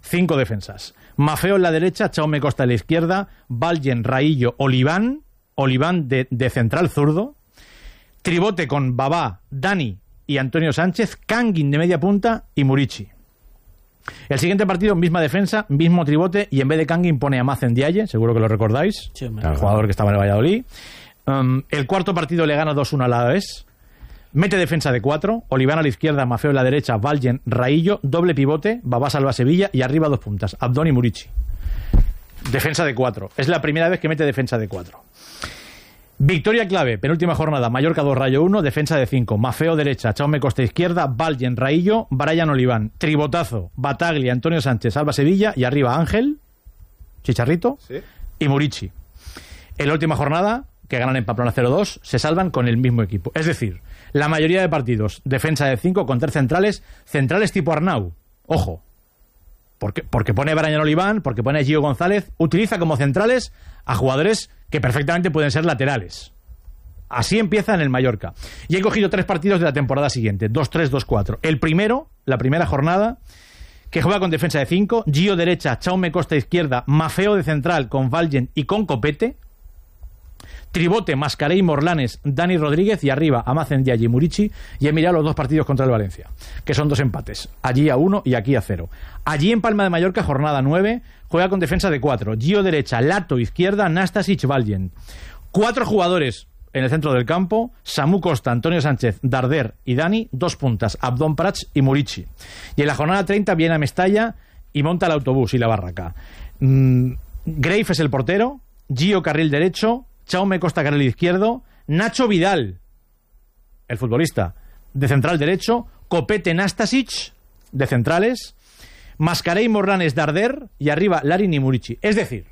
5 defensas. Maffeo en la derecha, Jaume Costa en la izquierda, Valgen, Raillo, Oliván de central zurdo, tribote con Babá, Dani y Antonio Sánchez, Kangin de media punta y Murici. El siguiente partido, misma defensa, mismo tribote, y en vez de Kangin pone a Mazen Diaye, seguro que lo recordáis, sí, el jugador que estaba en el Valladolid. El cuarto partido le gana 2-1 al Alavés. Mete defensa de 4, Oliván a la izquierda, Maffeo en la derecha, Valgen, Raillo, doble pivote, Babá salva Sevilla y arriba 2 puntas, Abdón y Murici. Defensa de 4. Es la primera vez que mete defensa de 4. Victoria clave, penúltima jornada, Mallorca 2, Rayo 1, defensa de 5, Maffeo derecha, Jaume Costa izquierda, Valgen, Raillo, Brian Oliván, tribotazo, Bataglia, Antonio Sánchez, salva Sevilla y arriba Ángel, Chicharrito, ¿sí?, y Murici. En la última jornada, que ganan en Pamplona 0-2, se salvan con el mismo equipo. Es decir, la mayoría de partidos, defensa de 5 con 3 centrales tipo Arnau. Ojo, porque pone Brian Oliván, porque pone a Gio González, utiliza como centrales a jugadores que perfectamente pueden ser laterales. Así empieza en el Mallorca. Y he cogido 3 partidos de la temporada siguiente, 2-3, 2-4. El primero, la primera jornada, que juega con defensa de 5, Gio derecha, Jaume Costa izquierda, Maffeo de central con Valgen y con Copete, tribote, Mascarell, Morlanes, Dani Rodríguez y arriba Mazen Diaye y Murici. Y he mirado los 2 partidos contra el Valencia, que son 2 empates, allí a 1 y aquí a 0. Allí en Palma de Mallorca, jornada 9, juega con defensa de 4, Gio derecha, Lato izquierda, Nastasic, Valgen. 4 jugadores en el centro del campo, Samu Costa, Antonio Sánchez, Darder y Dani, 2 puntas, Abdón Prats y Murici. Y en la jornada 30 viene a Mestalla y monta el autobús y la barraca. Greif es el portero, Gio carril derecho, Jaume Costa carril izquierdo, Nacho Vidal, el futbolista, de central derecho, Copete, Nastasic, de centrales, Mascarell, Morlanes, Darder y arriba Larin y Murici. Es decir,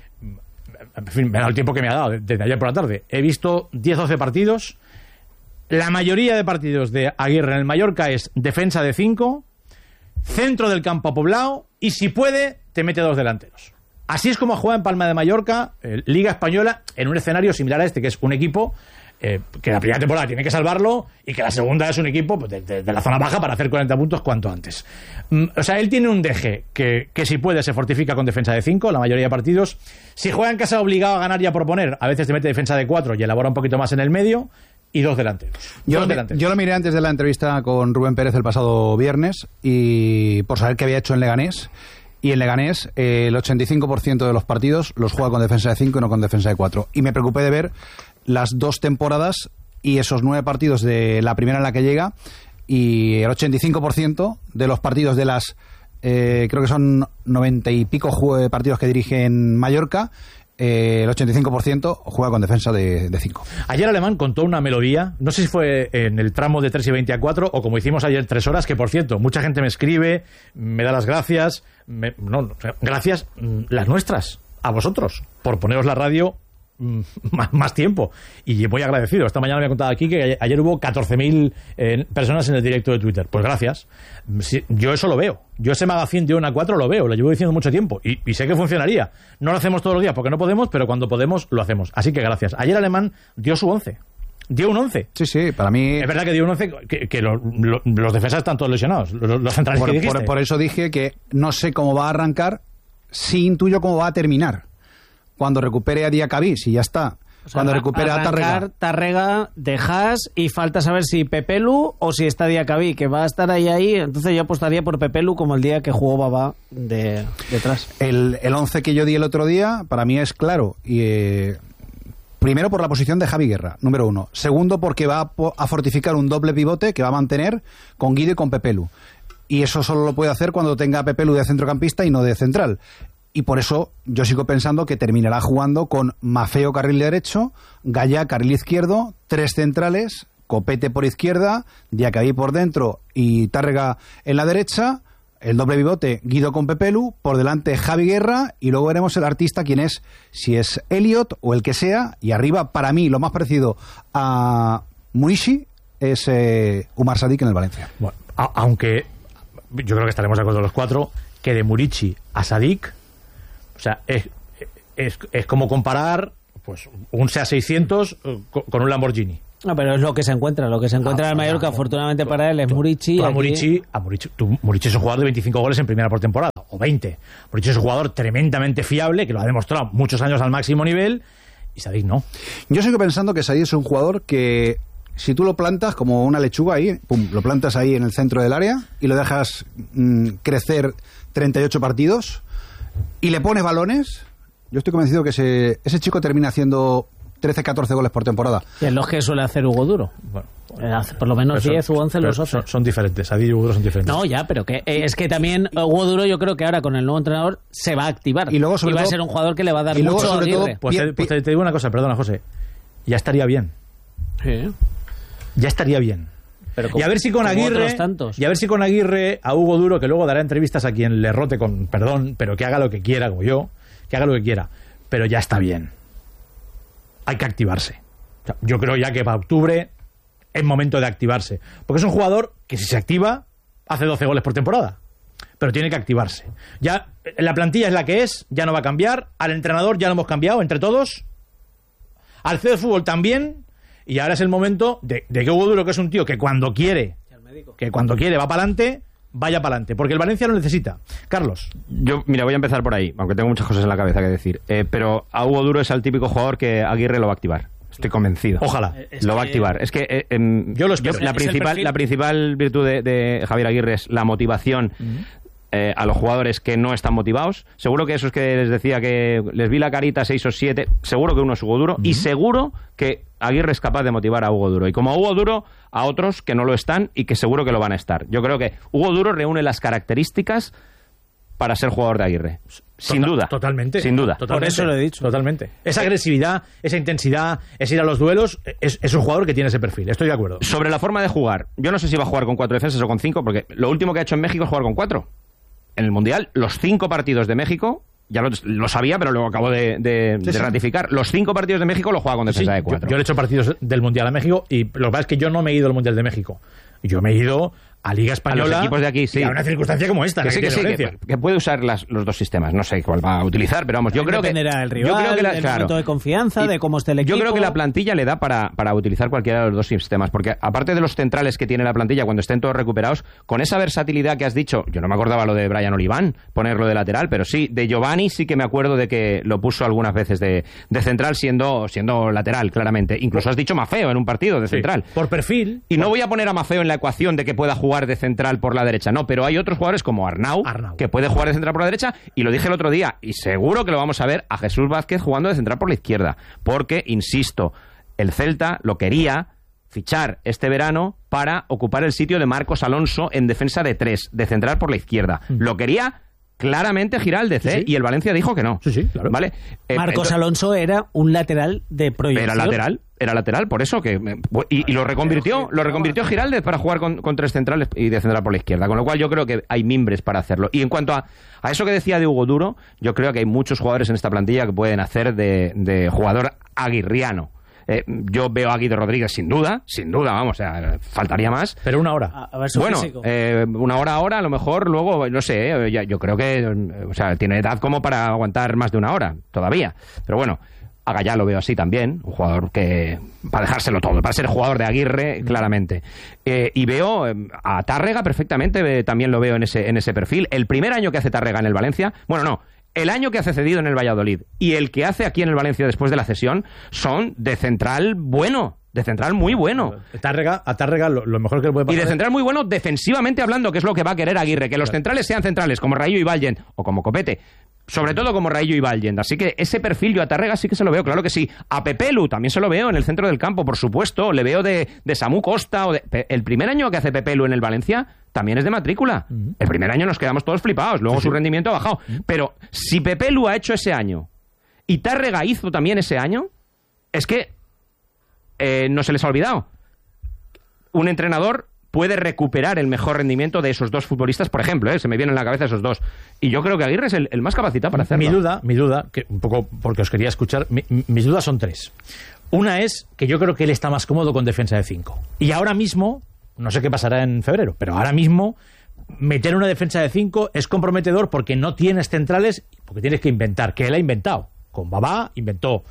en fin, me ha dado el tiempo que me ha dado desde ayer por la tarde. He visto 10-12 partidos. La mayoría de partidos de Aguirre en el Mallorca es defensa de 5, centro del campo poblado y, si puede, te mete 2 delanteros. Así es como juega en Palma de Mallorca, Liga Española, en un escenario similar a este, que es un equipo que la primera temporada tiene que salvarlo y que la segunda es un equipo pues, de la zona baja para hacer 40 puntos cuanto antes. O sea, él tiene un DG que si puede se fortifica con defensa de 5, la mayoría de partidos. Si juega en casa obligado a ganar y a proponer, a veces te mete defensa de 4 y elabora un poquito más en el medio y 2 delanteros. Yo lo miré antes de la entrevista con Rubén Pérez el pasado viernes y por saber qué había hecho en Leganés. Y en Leganés, el 85% de los partidos los juega con defensa de 5 y no con defensa de 4. Y me preocupé de ver las 2 temporadas y esos 9 partidos de la primera en la que llega. Y el 85% de los partidos de las, creo que son 90 y pico partidos que dirige en Mallorca, el 85% juega con defensa de 5. Ayer Alemán contó una melodía, no sé si fue en el tramo de 3 y 20 a 4 o como hicimos ayer 3 horas, que por cierto, mucha gente me escribe, me da las gracias, gracias las nuestras, a vosotros, por poneros la radio más tiempo, y muy agradecido. Esta mañana me ha contado aquí que ayer hubo 14.000 personas en el directo de Twitter. Pues gracias. Yo eso lo veo. Yo ese magazine de 1 a 4 lo veo, lo llevo diciendo mucho tiempo y sé que funcionaría. No lo hacemos todos los días porque no podemos, pero cuando podemos lo hacemos. Así que gracias. Ayer Alemán dio su 11. Dio un 11. Sí, para mí... Es verdad que dio un 11 que los defensas están todos lesionados. Los centrales que dijiste. Por eso dije que no sé cómo va a arrancar, sí intuyo cómo va a terminar. Cuando recupere a Diacabí, si ya está. O sea, cuando recupere a Tarrega, de Haas, y falta saber si Pepelu o si está Diacabí, que va a estar ahí. Entonces yo apostaría por Pepelu como el día que jugó Babá detrás. El 11 que yo di el otro día, para mí es claro. Primero por la posición de Javi Guerra, número 1. Segundo porque va a fortificar un doble pivote que va a mantener con Guido y con Pepelu. Y eso solo lo puede hacer cuando tenga a Pepelu de centrocampista y no de central. Y por eso yo sigo pensando que terminará jugando con Maffeo carril derecho, Gallá carril izquierdo, 3 centrales, Copete por izquierda, Diacabí por dentro y Tárrega en la derecha, el doble pivote Guido con Pepelu, por delante Javi Guerra y luego veremos el artista quién es, si es Elliot o el que sea, y arriba para mí lo más parecido a Murici es Umar Sadik en el Valencia. Bueno, aunque yo creo que estaremos de acuerdo los 4 que de Murici a Sadik, o sea, es como comparar pues un SEA 600 con un Lamborghini. No, pero es lo que se encuentra. Lo que se encuentra en el Mallorca, afortunadamente para él, es Murici. Murici es un jugador de 25 goles en primera por temporada. o 20. Porque es un jugador tremendamente fiable, que lo ha demostrado muchos años al máximo nivel, y Sadik no. Yo sigo pensando que Sadik es un jugador que, si tú lo plantas como una lechuga ahí, pum, lo plantas ahí en el centro del área y lo dejas crecer 38 partidos y le pones balones, yo estoy convencido que ese chico termina haciendo 13-14 goles por temporada. Y es lo que suele hacer Hugo Duro. Bueno, Hace por lo menos 10 u 11 los hace. Son diferentes, Sadik y Hugo Duro son diferentes. No, ya, pero que es que también Hugo Duro, yo creo que ahora con el nuevo entrenador se va a activar. Y luego, sobre va a todo, ser un jugador que le va a dar y luego, mucho a sobre todo, Aguirre. Pues te digo una cosa, perdona, José. Ya estaría bien. Sí. Ya estaría bien. Pero Y a ver si con Aguirre, a Hugo Duro, que luego dará entrevistas a quien le rote con perdón, pero que haga lo que quiera, como yo, que haga lo que quiera. Pero ya está bien. Hay que activarse. O sea, yo creo ya que para octubre es momento de activarse. Porque es un jugador que si se activa, hace 12 goles por temporada. Pero tiene que activarse. Ya la plantilla es la que es, ya no va a cambiar. Al entrenador ya lo hemos cambiado entre todos. Al CEO de fútbol también. Y ahora es el momento de que Hugo Duro, que es un tío que cuando quiere va para adelante, vaya para adelante. Porque el Valencia lo necesita. Carlos. Yo, mira, voy a empezar por ahí, aunque tengo muchas cosas en la cabeza que decir. Pero a Hugo Duro es el típico jugador que Aguirre lo va a activar. Estoy convencido. Ojalá. Lo va a activar. Es que yo lo espero. la principal virtud de Javier Aguirre es la motivación a los jugadores que no están motivados. Seguro que esos que les decía que les vi la carita 6 o 7, seguro que uno es Hugo Duro, y seguro que Aguirre es capaz de motivar a Hugo Duro. Y como a Hugo Duro, a otros que no lo están y que seguro que lo van a estar. Yo creo que Hugo Duro reúne las características para ser jugador de Aguirre. Sin duda. Totalmente. Sin duda. Totalmente, por eso lo he dicho. Totalmente. Esa agresividad, esa intensidad, es ir a los duelos, es un jugador que tiene ese perfil. Estoy de acuerdo. Sobre la forma de jugar, yo no sé si va a jugar con 4 defensas o con 5, porque lo último que ha hecho en México es jugar con 4. En el Mundial, los 5 partidos de México, ya lo sabía, pero luego acabo de ratificar. Los 5 partidos de México lo juega con defensa de 4. Yo le he hecho partidos del Mundial a México y lo que pasa es que yo no me he ido al Mundial de México. Yo me he ido a Liga Española. A los equipos de aquí, sí. Y a una circunstancia como esta. Que puede usar los dos sistemas. No sé cuál va a utilizar, pero vamos, yo creo que... Dependerá del rival, el momento de confianza, de cómo esté el equipo. Yo creo que la plantilla le da para utilizar cualquiera de los dos sistemas, porque aparte de los centrales que tiene la plantilla cuando estén todos recuperados, con esa versatilidad que has dicho, yo no me acordaba lo de Brian Oliván, ponerlo de lateral, pero sí, de Giovanni sí que me acuerdo de que lo puso algunas veces de central siendo lateral, claramente. Incluso has dicho Maffeo en un partido de central. Por perfil. Y no voy a poner a Maffeo en la ecuación de que pueda jugar de central por la derecha, no, pero hay otros jugadores como Arnau, que puede jugar de central por la derecha, y lo dije el otro día, y seguro que lo vamos a ver a Jesús Vázquez jugando de central por la izquierda, porque, insisto, el Celta lo quería fichar este verano para ocupar el sitio de Marcos Alonso en defensa de 3, de central por la izquierda. Lo quería claramente Giraldez, sí. Y el Valencia dijo que no. Sí, claro. ¿Vale? Marcos Alonso era un lateral de proyección. Era lateral, por eso que y lo reconvirtió Giraldez para jugar con 3 centrales y de central por la izquierda, con lo cual yo creo que hay mimbres para hacerlo. Y en cuanto a eso que decía de Hugo Duro, yo creo que hay muchos jugadores en esta plantilla que pueden hacer de jugador aguirriano. Yo veo a Guido Rodríguez sin duda, vamos, o sea, faltaría más. Pero una hora. A ver su físico. Una hora ahora, a lo mejor luego, no sé, yo creo que, o sea, tiene edad como para aguantar más de una hora, todavía. Pero bueno, a Gallá lo veo así también, un jugador que, para dejárselo todo, para ser jugador de Aguirre, claramente. Y veo a Tárrega perfectamente, también lo veo en ese perfil. El primer año que hace Tárrega en el Valencia, el año que hace cedido en el Valladolid y el que hace aquí en el Valencia después de la cesión son de central bueno, de central muy bueno. A Tárrega lo mejor que le puede pasar. Y de central muy bueno defensivamente hablando, que es lo que va a querer Aguirre, que los centrales sean centrales como Raillo y Vallen o como Copete. Sobre todo como Raillo y Vallen. Así que ese perfil yo a Tárrega sí que se lo veo, claro que sí. A Pepelu también se lo veo en el centro del campo, por supuesto. Le veo de Samu Costa. El primer año que hace Pepelu en el Valencia también es de matrícula. El primer año nos quedamos todos flipados. Luego su rendimiento ha bajado. Pero si Pepelu ha hecho ese año y Tárrega hizo también ese año, es que no se les ha olvidado. Un entrenador puede recuperar el mejor rendimiento de esos dos futbolistas, por ejemplo, se me vienen a la cabeza esos dos. Y yo creo que Aguirre es el más capacitado para hacerlo. Mi duda, que un poco porque os quería escuchar, mis dudas son 3. Una es que yo creo que él está más cómodo con defensa de 5. Y ahora mismo, no sé qué pasará en febrero, pero ahora mismo meter una defensa de 5 es comprometedor porque no tienes centrales, porque tienes que inventar, que él ha inventado. con Babá, inventó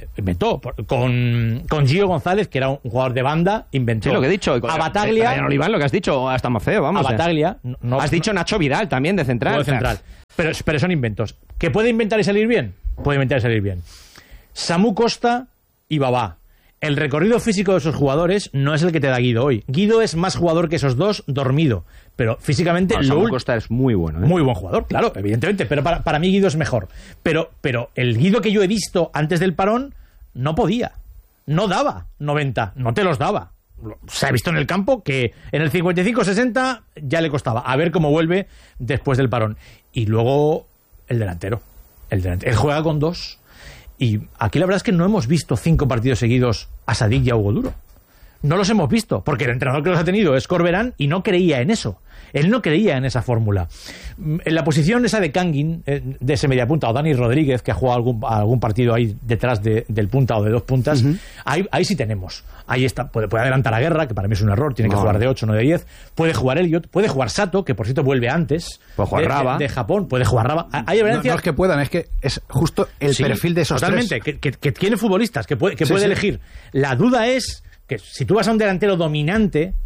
con Gio González, que era un jugador de banda, inventó. Sí, lo que he dicho. A Bataglia. Brian Oliván, lo que has dicho, hasta más feo, vamos. A Bataglia. Has dicho Nacho Vidal también, de central. De central. Pero son inventos. ¿Que puede inventar y salir bien? Puede inventar y salir bien. Samu Costa y Babá. El recorrido físico de esos jugadores no es el que te da Guido hoy. Guido es más jugador que esos dos, dormido. Pero físicamente... Samu Costa es muy bueno. Muy buen jugador, claro, evidentemente. Pero para mí Guido es mejor. Pero el Guido que yo he visto antes del parón no podía. No daba 90. No te los daba. Se ha visto en el campo que en el 55-60 ya le costaba. A ver cómo vuelve después del parón. Y luego el delantero. Él juega con dos. Y aquí la verdad es que no hemos visto 5 partidos seguidos a Sadik y a Hugo Duro. No los hemos visto, porque el entrenador que los ha tenido es Corberán y no creía en eso. Él no creía en esa fórmula. En la posición esa de Kangin, de ese mediapunta, o Dani Rodríguez, que ha jugado algún partido ahí detrás del punta o de dos puntas, ahí sí tenemos. Ahí está. Puede adelantar a Guerra, que para mí es un error, tiene que jugar de 8, no de 10. Puede jugar Elliot, puede jugar Sato, que por cierto vuelve antes. Puede jugar Raba. De Japón, puede jugar Raba. Hay no es que puedan, es que es justo el perfil de esos totalmente, tres. Que tiene futbolistas, que puede elegir. La duda es que si tú vas a un delantero dominante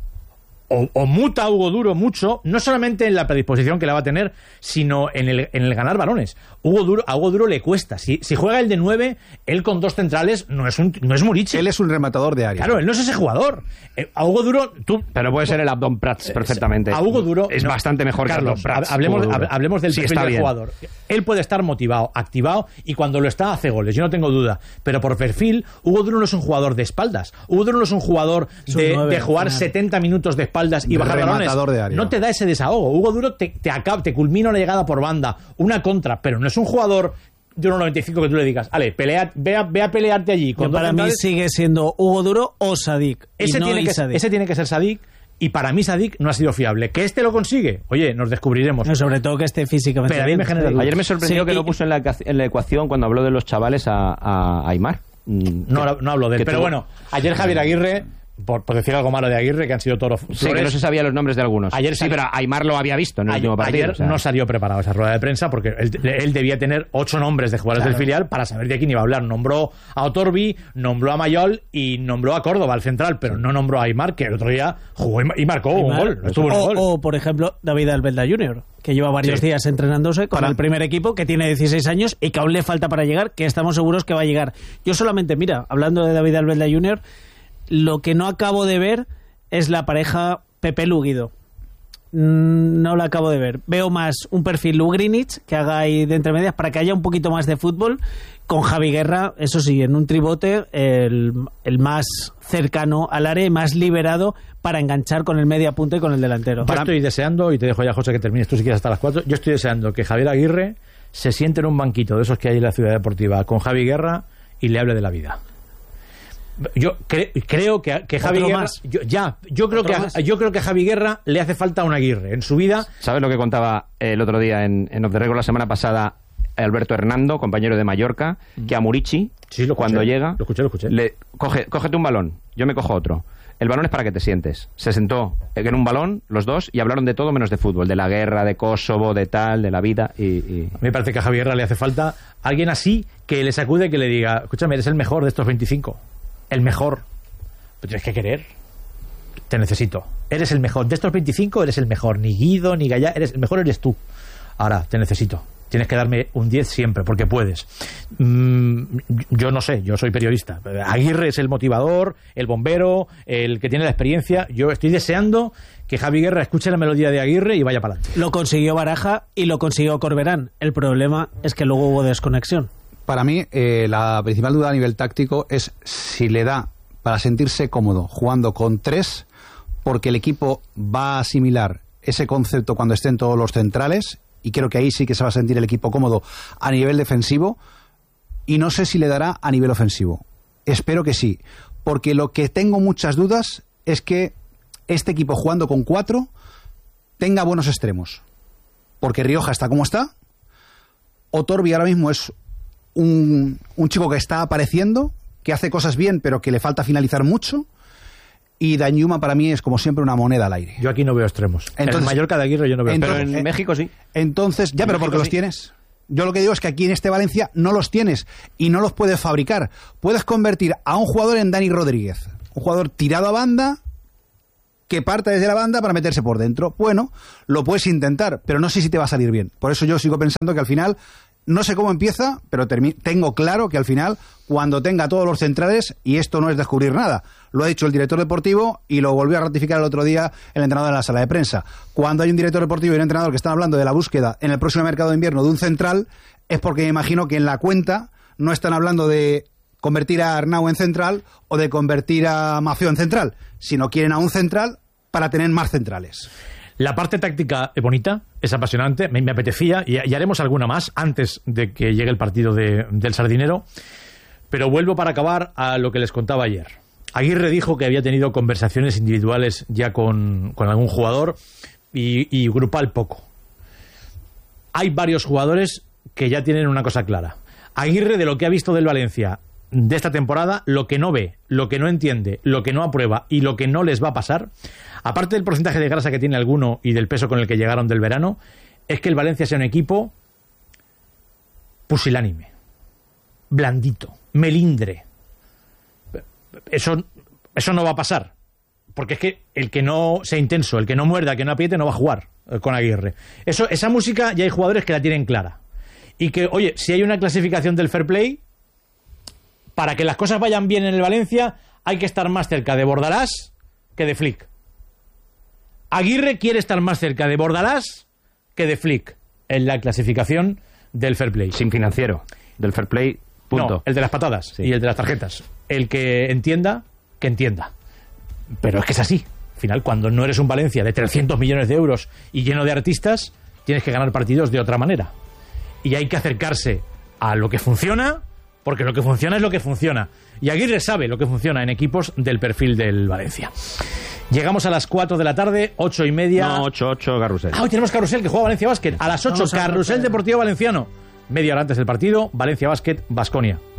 o muta a Hugo Duro mucho, no solamente en la predisposición que la va a tener, sino en el ganar balones. A Hugo Duro le cuesta. Si juega el de 9, él con dos centrales no es Murici. Él es un rematador de área. Claro, él no es ese jugador. A Hugo Duro... Pero puede ser el Abdon Prats perfectamente. A Hugo Duro... Es bastante mejor Carlos, que Abdon Prats. Hablemos del perfil del jugador. Él puede estar motivado, activado, y cuando lo está hace goles, yo no tengo duda. Pero por perfil, Hugo Duro no es un jugador de espaldas. Hugo Duro no es un jugador de jugar 70 minutos de espaldas y bajar balones. De área. No te da ese desahogo. Hugo Duro te culmina una llegada por banda, una contra, pero no es un jugador de 1,95 que tú le digas, ve a pelearte allí. Para mí sigue siendo Hugo Duro o Sadik. Ese tiene que ser Sadik. Y para mí Sadik no ha sido fiable. ¿Que este lo consigue? Oye, nos descubriremos. No, sobre todo que esté físicamente. Pero a mí me genera dudas. Ayer me sorprendió que no puso en la ecuación cuando habló de los chavales a Aimar. No hablo de él. Pero bueno, ayer Javier Aguirre... Por decir algo malo de Aguirre, que han sido toros. Sí, que no se sabía los nombres de algunos. Pero Aimar lo había visto en el último partido. Ayer no salió preparado esa rueda de prensa porque él debía tener 8 nombres de jugadores del filial para saber de quién iba a hablar. Nombró a Otorbi, nombró a Mayol y nombró a Córdoba, al central, pero no nombró a Aimar, que el otro día jugó y marcó un gol. O, por ejemplo, David Albelda Jr., que lleva varios días entrenándose con el primer equipo, que tiene 16 años y que aún le falta para llegar, que estamos seguros que va a llegar. Yo solamente, hablando de David Albelda Jr., lo que no acabo de ver es la pareja Pepe Lu-Guido. No la acabo de ver. Veo más un perfil Lu-Grinic que haga ahí de entre medias para que haya un poquito más de fútbol, con Javi Guerra, eso sí, en un tribote el más cercano al área, más liberado para enganchar con el media punta y con el delantero. Yo estoy deseando, y te dejo ya, José, que termines tú si quieres hasta las 4, yo estoy deseando que Javier Aguirre se siente en un banquito de esos que hay en la Ciudad Deportiva con Javi Guerra y le hable de la vida. Yo creo que Javi Guerra yo creo que a Javi Guerra le hace falta un Aguirre en su vida. ¿Sabes lo que contaba el otro día en Off the Record la semana pasada Alberto Hernando, compañero de Mallorca, que a Murici, cuando llega, lo escuché. Cógete un balón, yo me cojo otro. El balón es para que te sientes. Se sentó en un balón los dos y hablaron de todo menos de fútbol, de la guerra, de Kosovo, de tal, de la vida. A mí me parece que a Javi Guerra le hace falta alguien así que le sacude y que le diga, escúchame, eres el mejor de estos 25. El mejor. Pero tienes que querer. Te necesito. Eres el mejor. De estos 25 eres el mejor. Ni Guido, ni Gallá. El mejor eres tú. Ahora, te necesito. Tienes que darme un 10 siempre, porque puedes. Yo no sé, yo soy periodista. Aguirre es el motivador, el bombero, el que tiene la experiencia. Yo estoy deseando que Javi Guerra escuche la melodía de Aguirre y vaya para adelante. Lo consiguió Baraja y lo consiguió Corberán. El problema es que luego hubo desconexión. Para mí, la principal duda a nivel táctico es si le da para sentirse cómodo jugando con 3, porque el equipo va a asimilar ese concepto cuando estén todos los centrales, y creo que ahí sí que se va a sentir el equipo cómodo a nivel defensivo, y no sé si le dará a nivel ofensivo. Espero que sí, porque lo que tengo muchas dudas es que este equipo jugando con 4 tenga buenos extremos, porque Rioja está como está, Otorbi ahora mismo es un chico que está apareciendo, que hace cosas bien, pero que le falta finalizar mucho. Y Danjuma para mí es, como siempre, una moneda al aire. Yo aquí no veo extremos. En el Mallorca de Aguirre yo no veo. Pero en México sí. Entonces, pero porque los tienes. Yo lo que digo es que aquí en este Valencia no los tienes y no los puedes fabricar. Puedes convertir a un jugador en Dani Rodríguez, un jugador tirado a banda que parta desde la banda para meterse por dentro. Bueno, lo puedes intentar, pero no sé si te va a salir bien. Por eso yo sigo pensando que al final, no sé cómo empieza, pero tengo claro que al final, cuando tenga todos los centrales, y esto no es descubrir nada, lo ha dicho el director deportivo y lo volvió a ratificar el otro día el entrenador en la sala de prensa. Cuando hay un director deportivo y un entrenador que están hablando de la búsqueda en el próximo mercado de invierno de un central, es porque me imagino que en la cuenta no están hablando de convertir a Arnau en central o de convertir a Maffeo en central, sino quieren a un central para tener más centrales. La parte táctica es bonita, es apasionante, me apetecía y haremos alguna más antes de que llegue el partido del Sardinero, pero vuelvo para acabar a lo que les contaba ayer. Aguirre dijo que había tenido conversaciones individuales ya con algún jugador y grupal poco. Hay varios jugadores que ya tienen una cosa clara. Aguirre, de lo que ha visto del Valencia de esta temporada, lo que no ve, lo que no entiende, lo que no aprueba y lo que no les va a pasar, aparte del porcentaje de grasa que tiene alguno y del peso con el que llegaron del verano, es que el Valencia sea un equipo pusilánime, blandito, melindre. Eso no va a pasar, porque es que el que no sea intenso, el que no muerda, el que no apriete, no va a jugar con Aguirre. Esa música ya hay jugadores que la tienen clara. Y que, oye, si hay una clasificación del fair play, para que las cosas vayan bien en el Valencia, hay que estar más cerca de Bordalás que de Flick. Aguirre quiere estar más cerca de Bordalás que de Flick en la clasificación del fair play. Sin financiero, del fair play, punto. No, el de las patadas y el de las tarjetas. El que entienda, que entienda. Pero es que es así. Al final, cuando no eres un Valencia de 300 millones de euros y lleno de artistas, tienes que ganar partidos de otra manera. Y hay que acercarse a lo que funciona, porque lo que funciona es lo que funciona. Y Aguirre sabe lo que funciona en equipos del perfil del Valencia. Llegamos a las 4 de la tarde, 8:30. No, 8 Carrusel. Hoy tenemos Carrusel, que juega Valencia Basket. A las 8, Carrusel Deportivo Valenciano. Media hora antes del partido, Valencia Basket, Baskonia.